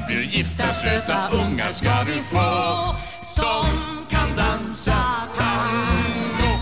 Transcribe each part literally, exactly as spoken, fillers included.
blir gifta, söta ungar ska vi få, som kan dansa tango.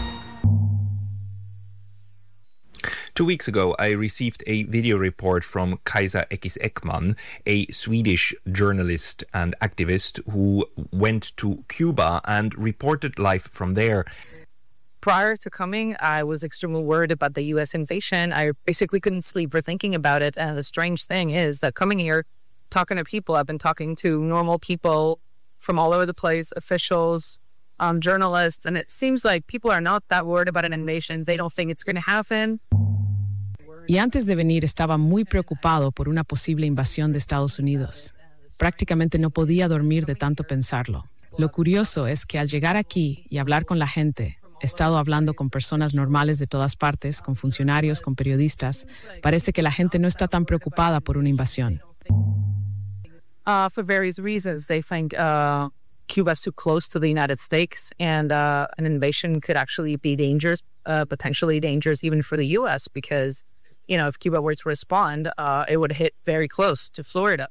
Two weeks ago, I received a video report from Kaisa Ekis Ekman, a Swedish journalist and activist who went to Cuba and reported live from there. Prior to coming, I was extremely worried about the U S invasion. I basically couldn't sleep for thinking about it. And the strange thing is that coming here, talking to people, I've been talking to normal people from all over the place, officials, um, journalists, and it seems like people are not that worried about an invasion. They don't think it's going to happen. Y antes de venir estaba muy preocupado por una posible invasión de Estados Unidos. Prácticamente no podía dormir de tanto pensarlo. Lo curioso es que al llegar aquí y hablar con la gente, he estado hablando con personas normales de todas partes, con funcionarios, con periodistas. Parece que la gente no está tan preocupada por una invasión. Uh, for various reasons, they think uh, Cuba's too close to the United States, and uh, an invasion could actually be dangerous, uh, potentially dangerous even for the U S, because, you know, if Cuba were to respond, uh, it would hit very close to Florida.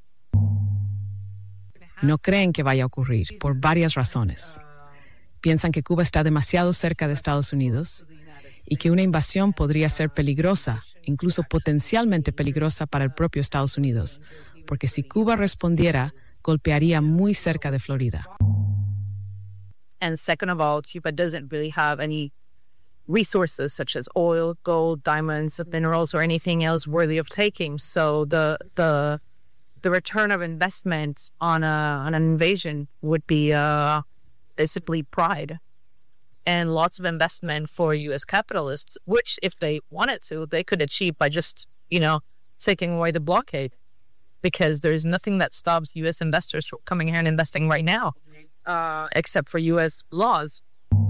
No creen que vaya a ocurrir por varias razones. Piensan que Cuba está demasiado cerca de Estados Unidos y que una invasión podría ser peligrosa, incluso potencialmente peligrosa para el propio Estados Unidos, porque si Cuba respondiera, golpearía muy cerca de Florida. And second of all, Cuba doesn't really have any resources such as oil, gold, diamonds, minerals, or anything else worthy of taking. So the the the return of investment on a on an invasion would be uh, basically pride, and lots of investment for U S capitalists, which if they wanted to, they could achieve by just, you know, taking away the blockade, because there's nothing that stops U S investors from coming here and investing right now, uh, except for U S laws.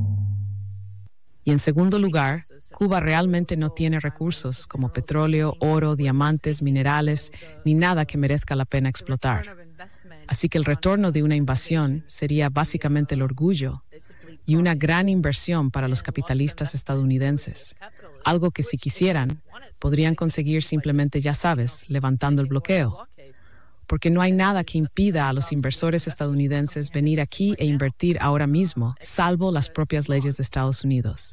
Y en segundo lugar, Cuba realmente no tiene recursos como petróleo, oro, diamantes, minerales, ni nada que merezca la pena explotar. Así que el retorno de una invasión sería básicamente el orgullo y una gran inversión para los capitalistas estadounidenses. Algo que si quisieran, podrían conseguir simplemente, ya sabes, levantando el bloqueo. Porque no hay nada que impida a los inversores estadounidenses venir aquí e invertir ahora mismo, salvo las propias leyes de Estados Unidos.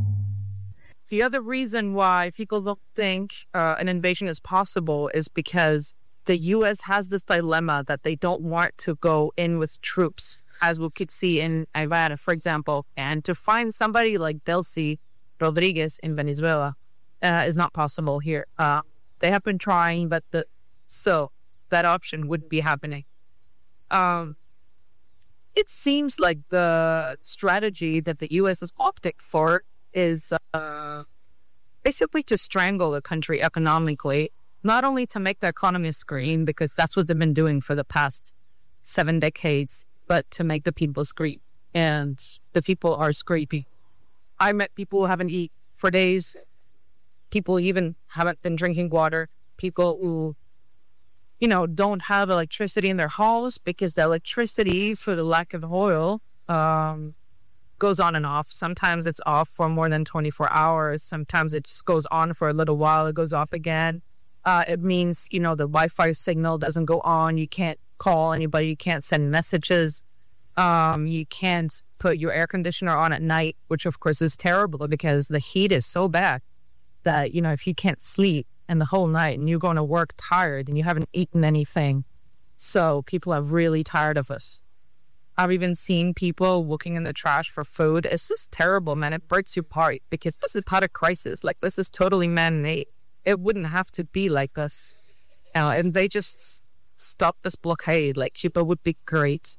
The other reason why people don't think uh, an invasion is possible is because the U S has this dilemma that they don't want to go in with troops, as we could see in Iran, for example. And to find somebody like Delcy Rodriguez in Venezuela uh, is not possible here. Uh, they have been trying, but the so that option would be happening. Um, it seems like the strategy that the U S is opting for is uh, basically to strangle the country economically, not only to make the economy scream, because that's what they've been doing for the past seven decades, but to make the people scream. And the people are screaming. I met people who haven't eaten for days. People even haven't been drinking water. People who, you know, don't have electricity in their house because the electricity, for the lack of oil, um, goes on and off. Sometimes it's off for more than twenty-four hours. Sometimes it just goes on for a little while. It goes off again. Uh, it means, you know, the Wi-Fi signal doesn't go on. You can't call anybody. You can't send messages. Um, you can't put your air conditioner on at night, which of course is terrible because the heat is so bad that, you know, if you can't sleep and the whole night and you're going to work tired and you haven't eaten anything. So people are really tired of us. I've even seen people looking in the trash for food. It's just terrible, man. It breaks your heart because this is part of crisis. Like, this is totally man-made. It wouldn't have to be like this. Uh, and they just stopped this blockade. Like, Cuba would be great.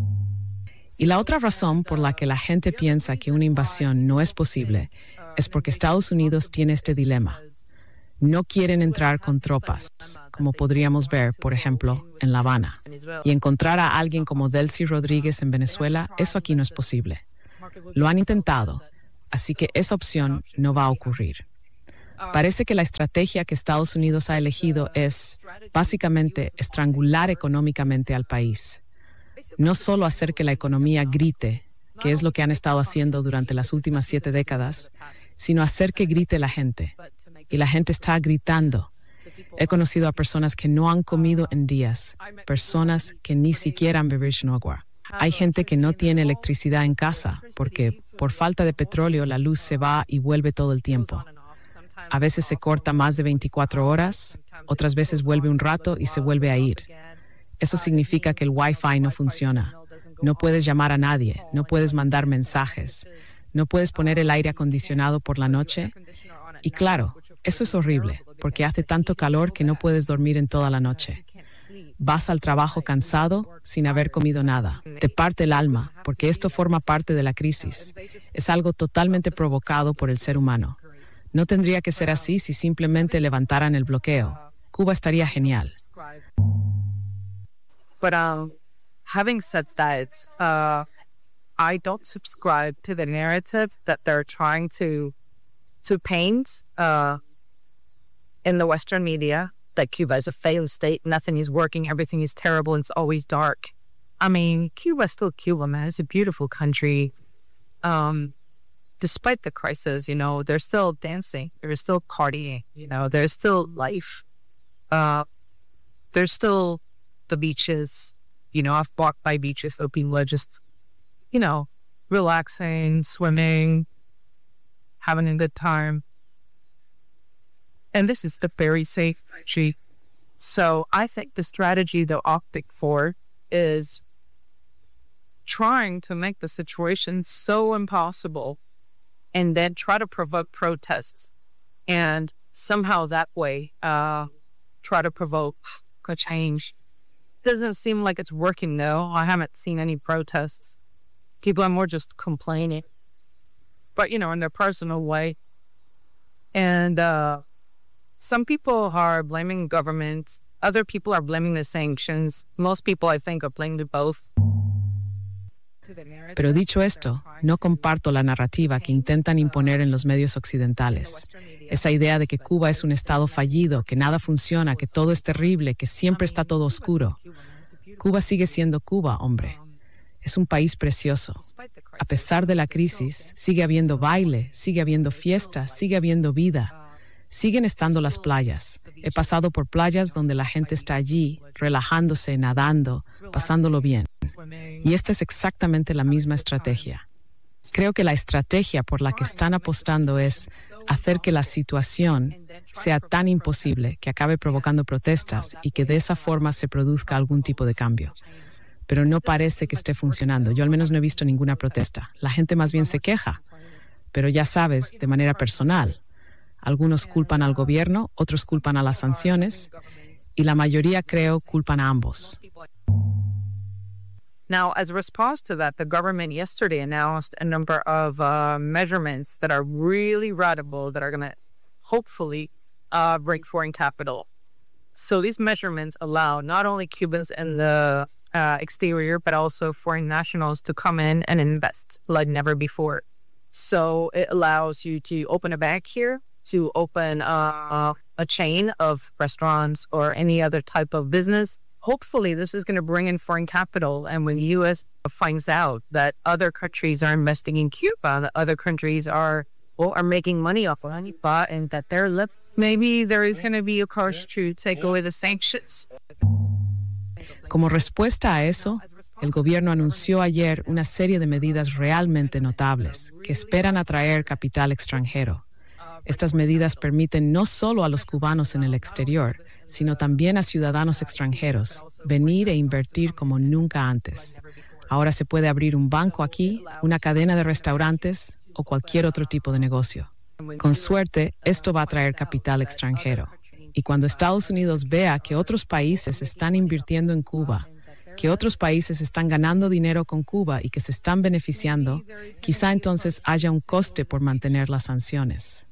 Y la otra razón por la que la gente piensa que una invasión no es posible es porque Estados Unidos tiene este dilema. No quieren entrar con tropas, como podríamos ver, por ejemplo, en La Habana. Y encontrar a alguien como Delcy Rodríguez en Venezuela, eso aquí no es posible. Lo han intentado, así que esa opción no va a ocurrir. Parece que la estrategia que Estados Unidos ha elegido es, básicamente, estrangular económicamente al país. No solo hacer que la economía grite, que es lo que han estado haciendo durante las últimas siete décadas, sino hacer que grite la gente. Y la gente está gritando. He conocido a personas que no han comido en días, personas que ni siquiera han bebido agua. Hay gente que no tiene electricidad en casa porque por falta de petróleo la luz se va y vuelve todo el tiempo. A veces se corta más de veinticuatro horas, otras veces vuelve un rato y se vuelve a ir. Eso significa que el Wi-Fi no funciona. No puedes llamar a nadie, no puedes mandar mensajes, no puedes poner el aire acondicionado por la noche. Y claro, eso es horrible, porque hace tanto calor que no puedes dormir en toda la noche. Vas al trabajo cansado sin haber comido nada. Te parte el alma, porque esto forma parte de la crisis. Es algo totalmente provocado por el ser humano. No tendría que ser así si simplemente levantaran el bloqueo. Cuba estaría genial. But um, having said that, uh, I don't subscribe to the narrative that they're trying to to paint uh, in the Western media, that Cuba is a failed state, nothing is working, everything is terrible, it's always dark. I mean, Cuba's still Cuba, man. It's a beautiful country. Um, despite the crisis, you know, they're still dancing, they're still partying, you know, there's still life. Uh, there's still the beaches. You know, I've walked by beaches where people are just, you know, relaxing, swimming, having a good time. And this is the very safe country. So I think the strategy they're opting for is trying to make the situation so impossible and then try to provoke protests. And somehow that way, uh, try to provoke a change. Doesn't seem like it's working, though. I haven't seen any protests. People are more just complaining. But, you know, in their personal way. And uh, some people are blaming government. Other people are blaming the sanctions. Most people, I think, are blaming both. Pero dicho esto, no comparto la narrativa que intentan imponer en los medios occidentales. Esa idea de que Cuba es un estado fallido, que nada funciona, que todo es terrible, que siempre está todo oscuro. Cuba sigue siendo Cuba, hombre. Es un país precioso. A pesar de la crisis, sigue habiendo baile, sigue habiendo fiesta, sigue habiendo vida. Siguen estando las playas. He pasado por playas donde la gente está allí, relajándose, nadando, pasándolo bien. Y esta es exactamente la misma estrategia. Creo que la estrategia por la que están apostando es hacer que la situación sea tan imposible que acabe provocando protestas y que de esa forma se produzca algún tipo de cambio. Pero no parece que esté funcionando. Yo al menos no he visto ninguna protesta. La gente más bien se queja. Pero ya sabes, de manera personal. Algunos culpan al gobierno, otros culpan a las sanciones, y la mayoría, creo, culpan a ambos. Now, as a response to that, the government yesterday announced a number of uh, measurements that are really radical, that are going to hopefully uh, bring foreign capital. So these measurements allow not only Cubans in the uh, exterior, but also foreign nationals to come in and invest like never before. So it allows you to open a bank here, to open uh, a chain of restaurants or any other type of business. Hopefully, this is going to bring in foreign capital. And when the U S finds out that other countries are investing in Cuba, that other countries are well, are making money off of Cuba, and that they're lip, maybe there is going to be a push to take away the sanctions. Como respuesta a eso, el gobierno anunció ayer una serie de medidas realmente notables que esperan atraer capital extranjero. Estas medidas permiten no solo a los cubanos en el exterior, sino también a ciudadanos extranjeros venir e invertir como nunca antes. Ahora se puede abrir un banco aquí, una cadena de restaurantes o cualquier otro tipo de negocio. Con suerte, esto va a atraer capital extranjero. Y cuando Estados Unidos vea que otros países están invirtiendo en Cuba, que otros países están ganando dinero con Cuba y que se están beneficiando, quizá entonces haya un coste por mantener las sanciones.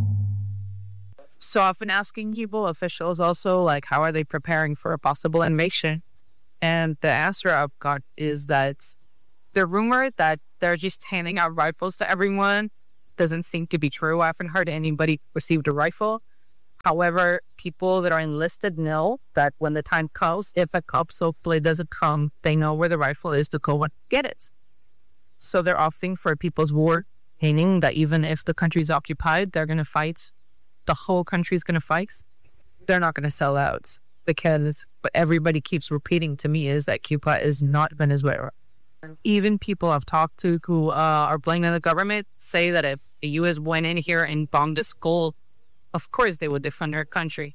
So I've been asking people, officials also, like, how are they preparing for a possible invasion? And the answer I've got is that the rumor that they're just handing out rifles to everyone doesn't seem to be true. I haven't heard anybody received a rifle. However, people that are enlisted know that when the time comes, if a cop hopefully doesn't come, they know where the rifle is to go and get it. So they're opting for a people's war, meaning that even if the country is occupied, they're going to fight. The whole country is going to fight. they're not going to sell out because what everybody keeps repeating to me is that Cuba is not Venezuela. Even people I've talked to who uh, are blaming the government say that if the U S went in here and bombed a school, of course they would defend their country.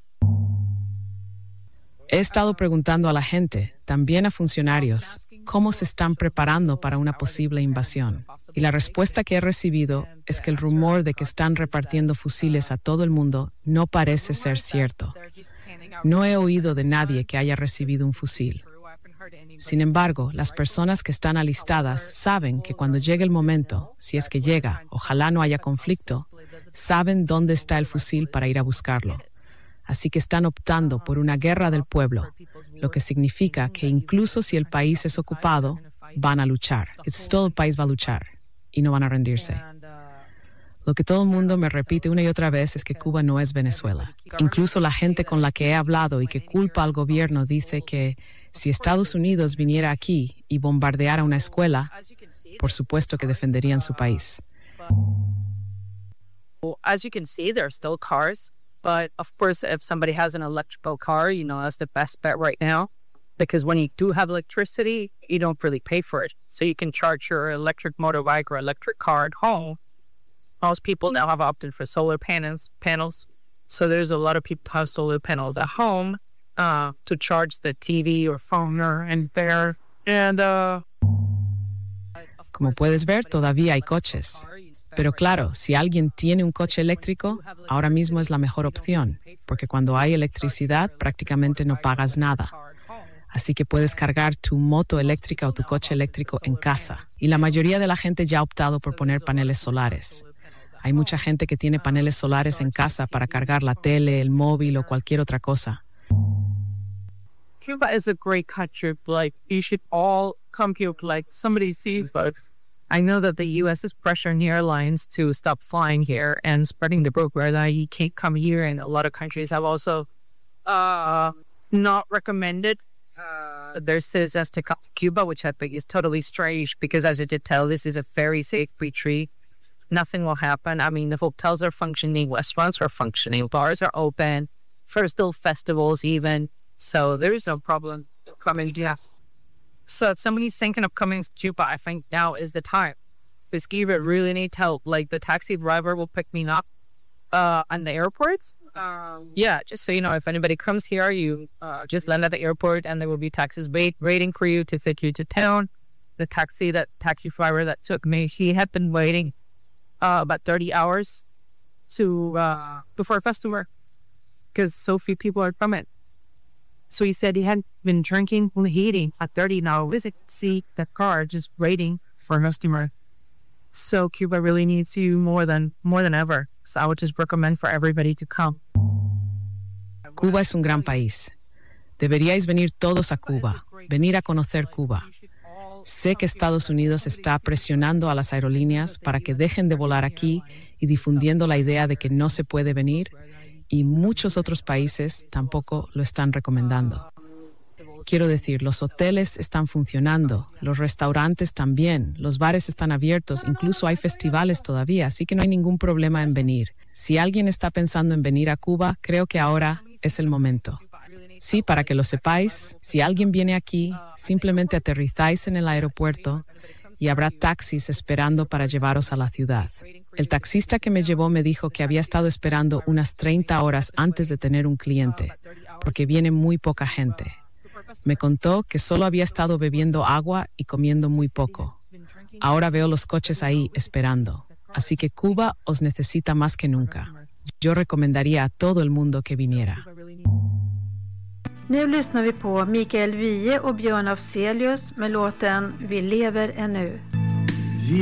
He estado preguntando a la gente, también a funcionarios, cómo se están preparando para una posible invasión. Y la respuesta que he recibido es que el rumor de que están repartiendo fusiles a todo el mundo no parece ser cierto. No he oído de nadie que haya recibido un fusil. Sin embargo, las personas que están alistadas saben que cuando llegue el momento, si es que llega, ojalá no haya conflicto, saben dónde está el fusil para ir a buscarlo. Así que están optando por una guerra del pueblo, lo que significa que incluso si el país es ocupado, van a luchar. Es todo el país va a luchar y no van a rendirse. Lo que todo el mundo me repite una y otra vez es que Cuba no es Venezuela. Incluso la gente con la que he hablado y que culpa al gobierno dice que si Estados Unidos viniera aquí y bombardeara una escuela, por supuesto que defenderían su país. As you can see, there are still cars. But of course, if somebody has an electrical car, you know, that's the best bet right now. Because when you do have electricity, you don't really pay for it. So you can charge your electric motorbike or electric car at home. Most people now have opted for solar panels. panels. So there's a lot of people who have solar panels at home uh, to charge the T V or phone or and there. And, uh, Como puedes ver, todavía hay coches. Pero claro, si alguien tiene un coche eléctrico, ahora mismo es la mejor opción, porque cuando hay electricidad prácticamente no pagas nada. Así que puedes cargar tu moto eléctrica o tu coche eléctrico en casa. Y la mayoría de la gente ya ha optado por poner paneles solares. Hay mucha gente que tiene paneles solares en casa para cargar la tele, el móvil o cualquier otra cosa. Cuba is a great country. Like, you should all come here, like somebody see, but I know that the U S is pressuring the airlines to stop flying here and spreading the propaganda that you can't come here. And a lot of countries have also uh, not recommended uh, their citizens to come to Cuba, which I think is totally strange because, as I did tell, this is a very safe retreat. Nothing will happen. I mean, the hotels are functioning, restaurants are functioning, bars are open, for still festivals even. So there is no problem coming to yeah. So if somebody's thinking of coming to Cuba, I think now is the time. Because Cuba really needs help. Like, the taxi driver will pick me up uh, on the airport. Um, yeah, just so you know, if anybody comes here, you uh, just land at the airport and there will be taxis wait, waiting for you to take you to town. The taxi, that taxi driver that took me, he had been waiting uh, about thirty hours to uh, before a festival because so few people are coming. So he said he hadn't been drinking, only eating at thirty now. Visit, see the car just waiting for a customer. So Cuba really needs you more than more than ever. So I would just recommend for everybody to come. Cuba es un gran país. Deberíais venir todos a Cuba, venir a conocer Cuba. Sé que Estados Unidos está presionando a las aerolíneas para que dejen de volar aquí y difundiendo la idea de que no se puede venir. Y muchos otros países tampoco lo están recomendando. Quiero decir, los hoteles están funcionando, los restaurantes también, los bares están abiertos, incluso hay festivales todavía, así que no hay ningún problema en venir. Si alguien está pensando en venir a Cuba, creo que ahora es el momento. Sí, para que lo sepáis, si alguien viene aquí, simplemente aterrizáis en el aeropuerto y habrá taxis esperando para llevaros a la ciudad. El taxista que me llevó me dijo que había estado esperando unas treinta horas antes de tener un cliente, porque viene muy poca gente. Me contó que solo había estado bebiendo agua y comiendo muy poco. Ahora veo los coches ahí esperando. Así que Cuba os necesita más que nunca. Yo recomendaría a todo el mundo que viniera. Nu lyssnar vi på Mikael Wiehe och Björn Afzelius med låten Vi lever ännu.